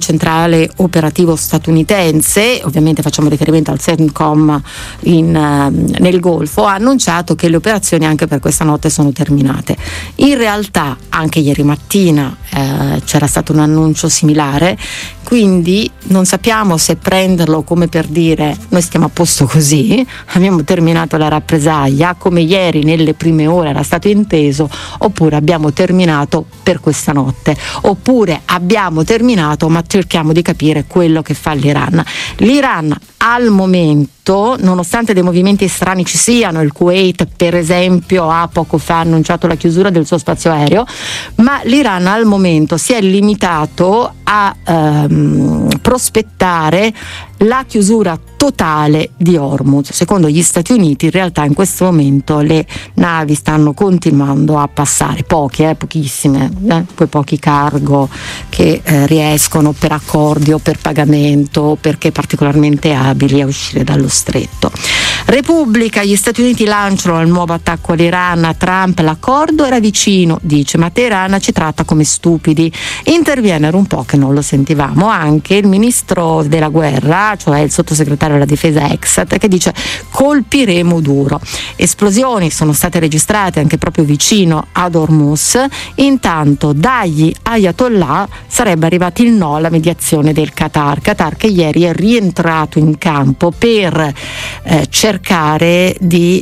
centrale operativo statunitense, ovviamente facciamo riferimento al CENTCOM nel Golfo, ha annunciato che le operazioni anche per questa notte sono terminate. In realtà anche ieri mattina c'era stato un annuncio similare, quindi non sappiamo se prenderlo come per dire noi stiamo a posto così, abbiamo terminato la rappresaglia come ieri nelle prime ore era stato inteso, oppure abbiamo terminato per questa notte, oppure abbiamo terminato ma cerchiamo di capire quello che fa l'Iran. L'Iran al momento, nonostante dei movimenti strani ci siano, il Kuwait per esempio ha poco fa annunciato la chiusura del suo spazio aereo, ma l'Iran al momento si è limitato a prospettare la chiusura totale di Hormuz. Secondo gli Stati Uniti in realtà in questo momento le navi stanno continuando a passare, pochissime, quei pochi cargo che riescono per accordi o per pagamento, perché particolarmente abili a uscire dallo stretto. Repubblica, gli Stati Uniti lanciano il nuovo attacco all'Iran, Trump l'accordo era vicino, dice, ma Teheran ci tratta come stupidi. Interviene un po' che non lo sentivamo anche il ministro della guerra, cioè il sottosegretario alla difesa Exat, che dice colpiremo duro. Esplosioni sono state registrate anche proprio vicino ad Hormuz. Intanto dagli Ayatollah sarebbe arrivato il no alla mediazione del Qatar che ieri è rientrato in campo per cercare di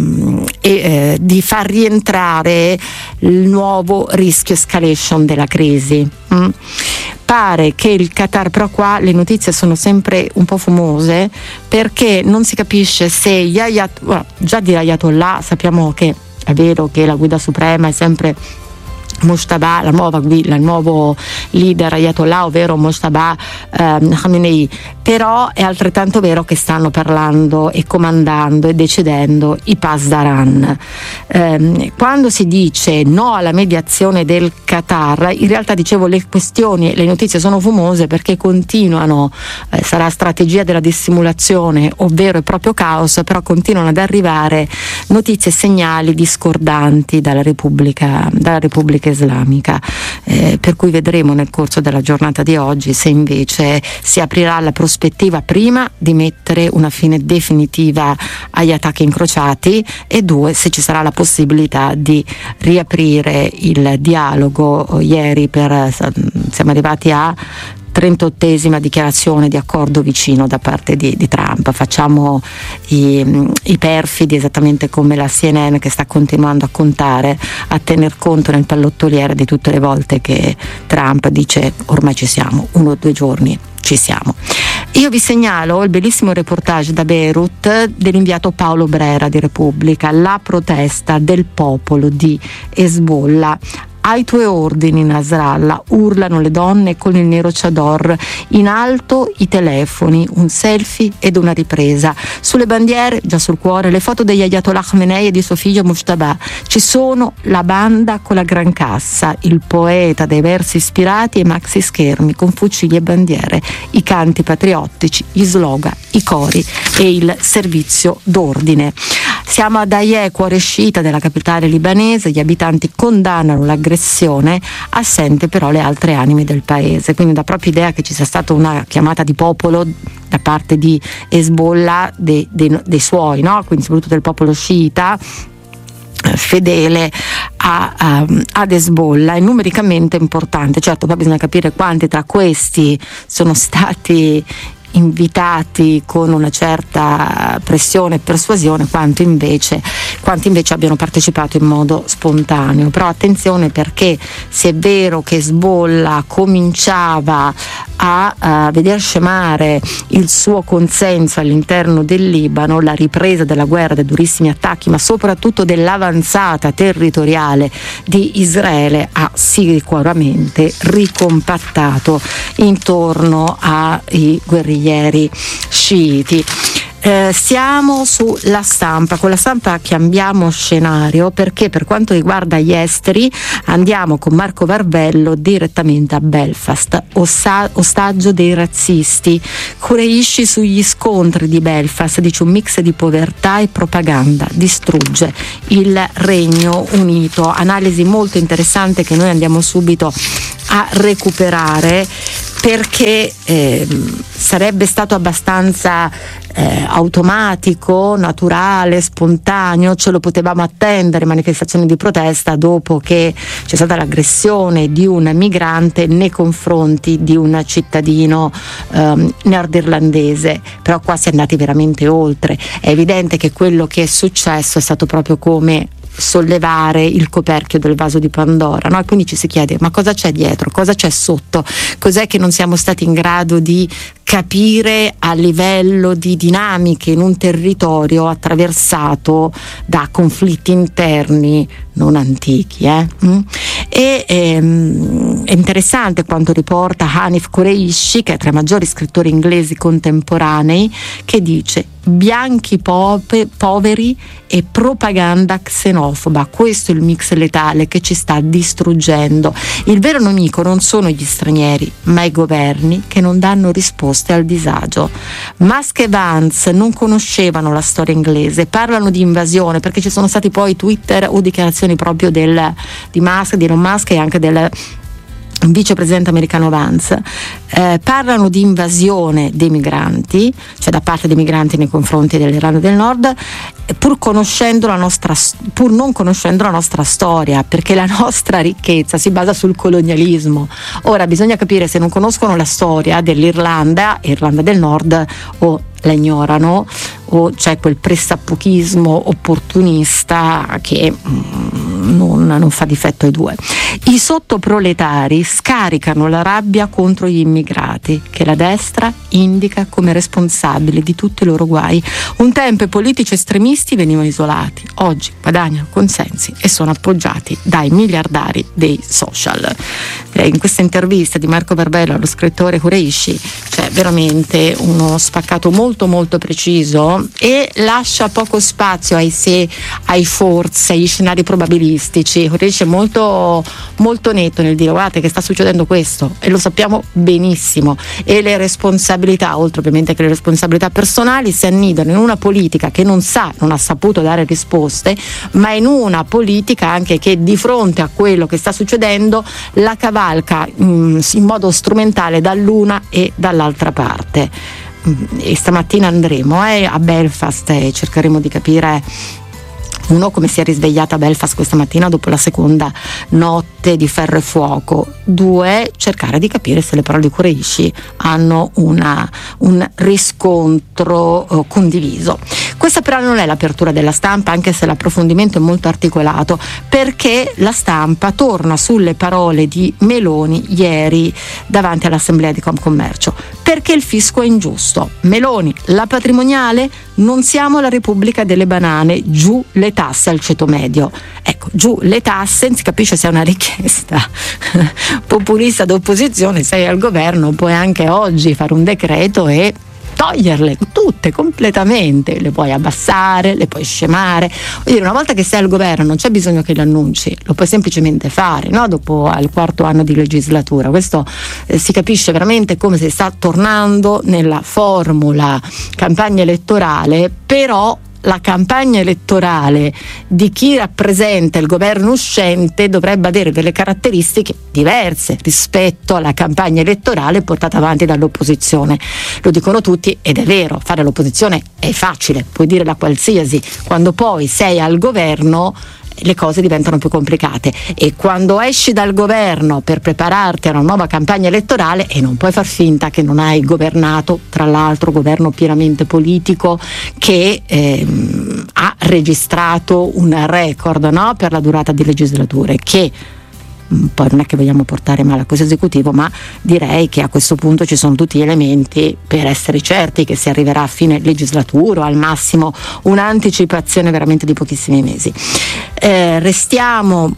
far rientrare il nuovo rischio escalation della crisi. Pare che il Qatar, però qua le notizie sono sempre un po' fumose, perché non si capisce se già di Ayatollah sappiamo che è vero che la guida suprema è sempre Mojtaba, il nuovo leader Ayatollah, ovvero Mojtaba Khamenei, però è altrettanto vero che stanno parlando e comandando e decidendo i Pasdaran. Quando si dice no alla mediazione del Qatar, in realtà dicevo le questioni, le notizie sono fumose perché continuano, sarà strategia della dissimulazione o vero e proprio caos, però continuano ad arrivare notizie e segnali discordanti dalla Repubblica Islamica, per cui vedremo nel corso della giornata di oggi se invece si aprirà la prospettiva, prima, di mettere una fine definitiva agli attacchi incrociati, e due, se ci sarà la possibilità di riaprire il dialogo. Ieri siamo arrivati a 38esima dichiarazione di accordo vicino da parte di Trump. Facciamo i perfidi, esattamente come la CNN, che sta continuando a contare, a tener conto nel pallottoliere di tutte le volte che Trump dice ormai ci siamo, 1 o 2 giorni ci siamo. Io vi segnalo il bellissimo reportage da Beirut dell'inviato Paolo Brera di Repubblica, la protesta del popolo di Hezbollah. Ai tuoi ordini, Nasrallah, urlano le donne con il nero chador, in alto i telefoni, un selfie ed una ripresa. Sulle bandiere, già sul cuore, le foto degli Ayatollah Khamenei e di suo figlio Mujtaba. Ci sono la banda con la gran cassa, il poeta dei versi ispirati e maxi schermi con fucili e bandiere, i canti patriottici, gli slogan, i cori e il servizio d'ordine. Siamo ad Haifa, cuore sciita della capitale libanese, gli abitanti condannano l'aggressione, assente però le altre anime del paese, quindi dà proprio idea che ci sia stata una chiamata di popolo da parte di Hezbollah, dei suoi, no? Quindi soprattutto del popolo sciita fedele ad Hezbollah, è numericamente importante. Certo, poi bisogna capire quanti tra questi sono stati invitati con una certa pressione e persuasione, quanti invece abbiano partecipato in modo spontaneo. Però attenzione, perché se è vero che Hezbollah cominciava a veder scemare il suo consenso all'interno del Libano, la ripresa della guerra, dei durissimi attacchi, ma soprattutto dell'avanzata territoriale di Israele, ha sicuramente ricompattato intorno ai guerriglieri sciiti. Siamo sulla stampa. Con la stampa cambiamo scenario, perché per quanto riguarda gli esteri andiamo con Marco Varvello direttamente a Belfast. Ostaggio dei razzisti, Qureshi sugli scontri di Belfast, dice un mix di povertà e propaganda distrugge il Regno Unito. Analisi molto interessante che noi andiamo subito a recuperare, perché sarebbe stato abbastanza automatico, naturale, spontaneo, ce lo potevamo attendere, manifestazioni di protesta dopo che c'è stata l'aggressione di un migrante nei confronti di un cittadino neozelandese, però qua si è andati veramente oltre. È evidente che quello che è successo è stato proprio come sollevare il coperchio del vaso di Pandora, no? E quindi ci si chiede: ma cosa c'è dietro, cosa c'è sotto, cos'è che non siamo stati in grado di capire a livello di dinamiche in un territorio attraversato da conflitti interni non antichi. E è interessante quanto riporta Hanif Kureishi, che è tra i maggiori scrittori inglesi contemporanei, che dice: bianchi poveri e propaganda xenofoba, questo è il mix letale che ci sta distruggendo. Il vero nemico non sono gli stranieri, ma i governi che non danno risposte al disagio. Musk e Vance non conoscevano la storia inglese, parlano di invasione perché ci sono stati poi Twitter o dichiarazioni proprio di Musk, di Elon Musk e anche del vicepresidente americano Vance. Parlano di invasione dei migranti, cioè da parte dei migranti nei confronti dell'Irlanda del Nord, pur non conoscendo la nostra storia, perché la nostra ricchezza si basa sul colonialismo. Ora bisogna capire se non conoscono la storia dell'Irlanda del Nord, o la ignorano, o c'è quel pressappochismo opportunista che non fa difetto ai due. I sottoproletari scaricano la rabbia contro gli immigrati, che la destra indica come responsabili di tutti i loro guai. Un tempo i politici estremisti venivano isolati, oggi guadagnano consensi e sono appoggiati dai miliardari dei social. In questa intervista di Marco Barbello allo scrittore Kureishi c'è veramente uno spaccato molto molto preciso e lascia poco spazio ai se, ai forse, agli scenari probabilistici. Kureishi è molto, molto netto nel dire: guardate che sta succedendo questo e lo sappiamo benissimo, e le responsabilità, oltre ovviamente che le responsabilità personali, si annidano in una politica che non ha saputo dare risposte, ma in una politica anche che di fronte a quello che sta succedendo la cavalca in modo strumentale dall'una e dall'altra parte. E stamattina andremo a Belfast e cercheremo di capire, uno, come si è risvegliata a Belfast questa mattina dopo la seconda notte di ferro e fuoco; due, cercare di capire se le parole di Kureishi hanno un riscontro condiviso. Questa però non è l'apertura della Stampa, anche se l'approfondimento è molto articolato, perché la Stampa torna sulle parole di Meloni ieri davanti all'Assemblea di Confcommercio. Perché il fisco è ingiusto. Meloni: la patrimoniale, non siamo la Repubblica delle banane, giù le tasse al ceto medio. Ecco, giù le tasse, si capisce se è una richiesta populista d'opposizione. Sei al governo, puoi anche oggi fare un decreto e toglierle tutte completamente, le puoi abbassare, le puoi scemare. Vuol dire, una volta che sei al governo non c'è bisogno che le annunci, lo puoi semplicemente fare, no? Dopo al quarto anno di legislatura. Questo si capisce veramente come si sta tornando nella formula campagna elettorale, però la campagna elettorale di chi rappresenta il governo uscente dovrebbe avere delle caratteristiche diverse rispetto alla campagna elettorale portata avanti dall'opposizione. Lo dicono tutti ed è vero, fare l'opposizione è facile, puoi dire la qualsiasi, quando poi sei al governo le cose diventano più complicate, e quando esci dal governo per prepararti a una nuova campagna elettorale e non puoi far finta che non hai governato, tra l'altro governo pienamente politico che ha registrato un record, no? Per la durata di legislature, che poi non è che vogliamo portare male a questo esecutivo, ma direi che a questo punto ci sono tutti gli elementi per essere certi che si arriverà a fine legislatura o al massimo un'anticipazione veramente di pochissimi mesi. Restiamo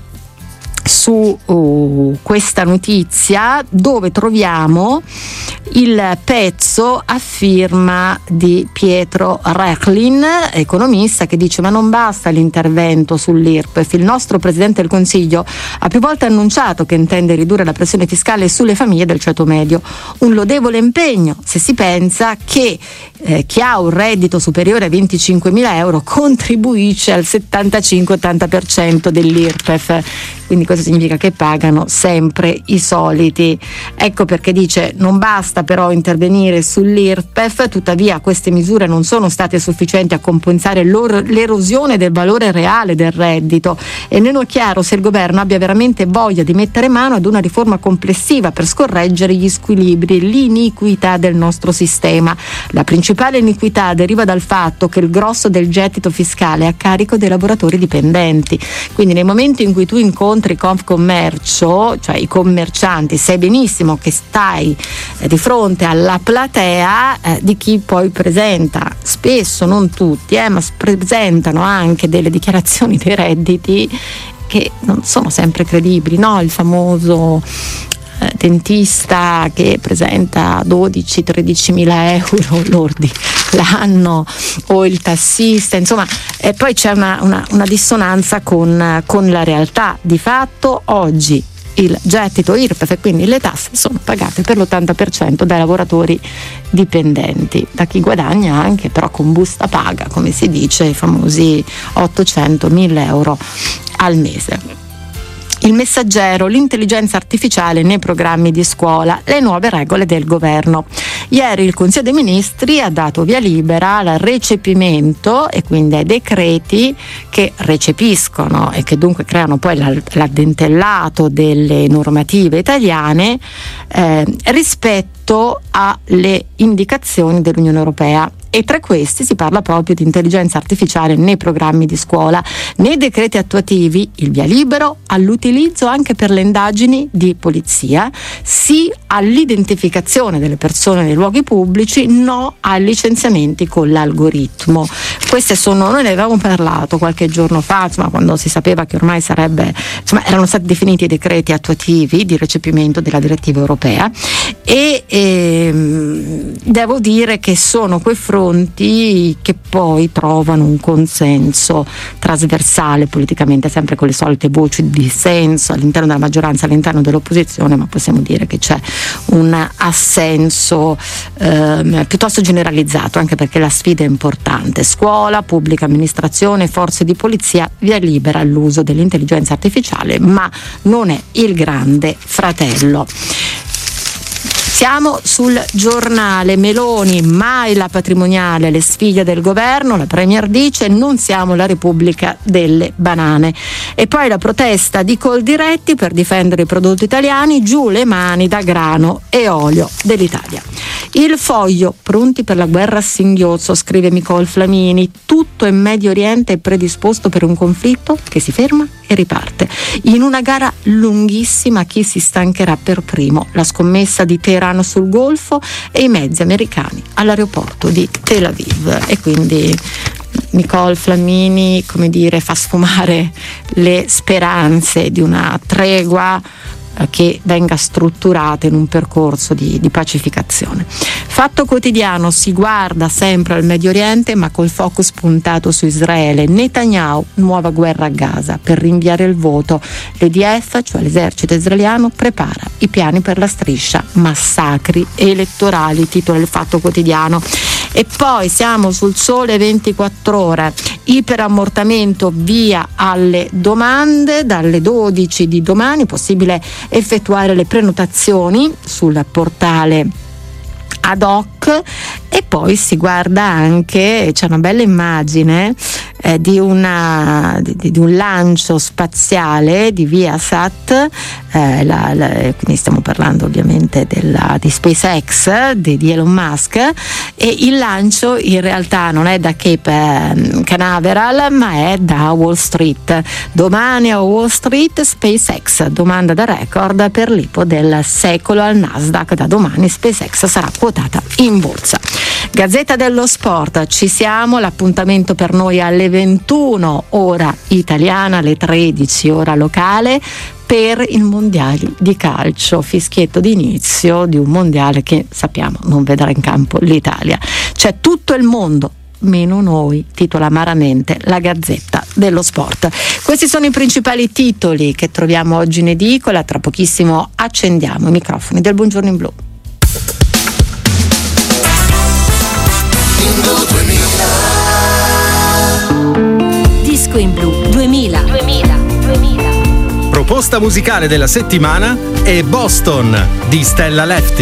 su questa notizia, dove troviamo il pezzo a firma di Pietro Rechlin, economista, che dice: ma non basta l'intervento sull'IRPEF, il nostro Presidente del Consiglio ha più volte annunciato che intende ridurre la pressione fiscale sulle famiglie del ceto medio, un lodevole impegno se si pensa che chi ha un reddito superiore a 25.000 euro contribuisce al 75-80% dell'IRPEF. quindi questo significa che pagano sempre i soliti. Ecco perché dice: non basta però intervenire sull'IRPEF, tuttavia queste misure non sono state sufficienti a compensare l'erosione del valore reale del reddito e non è chiaro se il governo abbia veramente voglia di mettere mano ad una riforma complessiva per scorreggere gli squilibri, l'iniquità del nostro sistema. La principale iniquità deriva dal fatto che il grosso del gettito fiscale è a carico dei lavoratori dipendenti, quindi nel momento in cui tu incontri Confcommercio, cioè i commercianti, sai benissimo che stai di fronte alla platea di chi poi presenta, spesso non tutti, ma presentano anche delle dichiarazioni dei redditi che non sono sempre credibili, no? Il famoso dentista che presenta 12-13 mila euro lordi l'anno, o il tassista, insomma, e poi c'è una dissonanza con la realtà. Di fatto oggi il gettito IRPEF e quindi le tasse sono pagate per l'80% dai lavoratori dipendenti, da chi guadagna anche però con busta paga, come si dice, i famosi 800.000 euro al mese. Il Messaggero, l'intelligenza artificiale nei programmi di scuola, le nuove regole del governo. Ieri il Consiglio dei Ministri ha dato via libera al recepimento e quindi ai decreti che recepiscono e che dunque creano poi l'addentellato delle normative italiane rispetto alle indicazioni dell'Unione Europea. E tra questi si parla proprio di intelligenza artificiale nei programmi di scuola. Nei decreti attuativi il via libero all'utilizzo anche per le indagini di polizia, sì all'identificazione delle persone nei luoghi pubblici, no ai licenziamenti con l'algoritmo. Queste sono, noi ne avevamo parlato qualche giorno fa, insomma, quando si sapeva che ormai erano stati definiti i decreti attuativi di recepimento della direttiva europea e devo dire che sono quei fronti che poi trovano un consenso trasversale politicamente, sempre con le solite voci di dissenso all'interno della maggioranza, all'interno dell'opposizione, ma possiamo dire che c'è un assenso piuttosto generalizzato, anche perché la sfida è importante. Scuola, pubblica amministrazione, forze di polizia, via libera all'uso dell'intelligenza artificiale, ma non è il grande fratello. Siamo sul Giornale. Meloni, mai la patrimoniale, le sfiglie del governo. La Premier dice: non siamo la Repubblica delle banane. E poi la protesta di Coldiretti per difendere i prodotti italiani, giù le mani da grano e olio dell'Italia. Il Foglio, pronti per la guerra a singhiozzo, scrive Nicole Flamini. Tutto in Medio Oriente è predisposto per un conflitto che si ferma e riparte. In una gara lunghissima, chi si stancherà per primo? La scommessa di Teheran sul Golfo e i mezzi americani all'aeroporto di Tel Aviv. E quindi Nicole Flamini, come dire, fa sfumare le speranze di una tregua che venga strutturata in un percorso di pacificazione. Fatto Quotidiano si guarda sempre al Medio Oriente, ma col focus puntato su Israele. Netanyahu, nuova guerra a Gaza per rinviare il voto. L'EDF, cioè l'esercito israeliano, prepara i piani per la striscia, massacri elettorali, titola il Fatto Quotidiano. E poi siamo sul Sole 24 Ore, iperammortamento via alle domande, dalle 12 di domani possibile effettuare le prenotazioni sul portale ad hoc. E poi si guarda anche, c'è una bella immagine di un lancio spaziale di Viasat, quindi stiamo parlando ovviamente di SpaceX, di Elon Musk, e il lancio in realtà non è da Cape Canaveral ma è da Wall Street. Domani a Wall Street SpaceX, domanda da record per l'IPO del secolo al Nasdaq. Da domani SpaceX sarà quotata in borsa. Gazzetta dello Sport, ci siamo, l'appuntamento per noi alle 21 ora italiana, alle 13 ora locale, per il mondiale di calcio, fischietto d'inizio di un mondiale che sappiamo non vedrà in campo l'Italia. C'è tutto il mondo meno noi, titola amaramente la Gazzetta dello Sport. Questi sono i principali titoli che troviamo oggi in edicola. Tra pochissimo accendiamo i microfoni del Buongiorno in Blu. Disco in Blu 2000. proposta musicale della settimana è Boston di Stella Lefty.